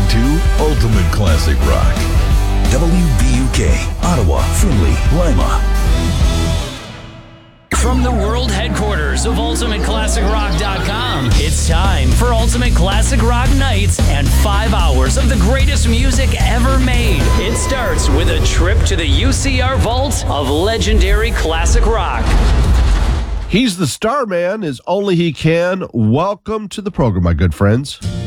to Ultimate Classic Rock. WBUK, Ottawa, Findlay, Lima. From the world headquarters of UltimateClassicRock.com, it's time for Ultimate Classic Rock Nights and 5 hours of the greatest music ever made. It starts with a trip to the UCR vault of legendary classic rock. He's the star man as only he can. Welcome to the program, my good friends.